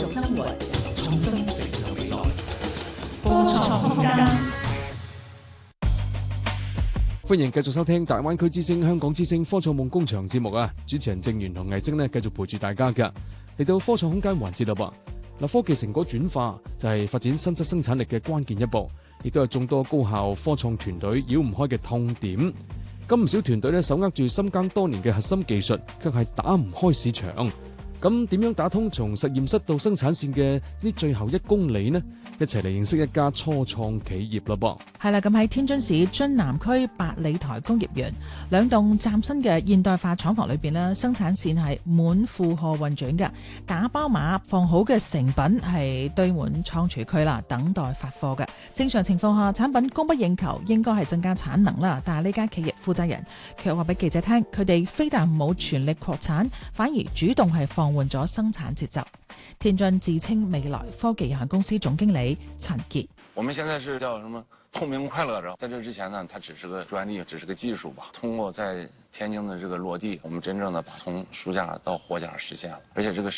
續生活，創新成就未來。科創空間， 歡迎繼續收聽大灣區之聲、香港之聲科創夢工場節目啊！主持人鄭源同魏晶呢，繼續陪住大家㗎。嚟到科創空間環節啦噃。嗱，科技成果轉化就係發展新質生產力嘅關鍵一步，亦都係眾多高校科創團隊繞唔開嘅痛點。咁唔少團隊呢，手握住深耕多年嘅核心技術，卻係打唔開市場。咁點樣打通從實驗室到生產線嘅呢最後1公里呢？一齊嚟認識一家初創企業啦噃。 係啦，咁喺天津市津南區百里台工業園2棟嶄新嘅現代化廠房裏邊呢，生產線係滿負荷運轉嘅，打包碼放好嘅成品係堆滿倉儲區啦，等待發貨嘅。正常情況下，產品供不應求，應該係增加產能啦。但係呢間企業負責人卻話俾記者聽，佢哋非但冇全力擴產，反而主動係放緩咗生產節奏。天津智青未來科技有限公司總經理陳傑： 我們現在是叫什麼透明快樂着，在這之前呢，它只是個專利，只是個技術吧。通過在天津的這個落地，我們真正的把從書架到貨架實現了，而且這個實